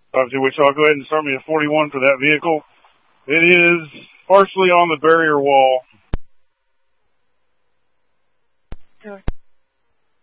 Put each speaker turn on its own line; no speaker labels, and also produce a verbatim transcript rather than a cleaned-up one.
Obviously, which I'll go ahead and start me a forty-one for that vehicle. It is partially on the barrier wall.
Door.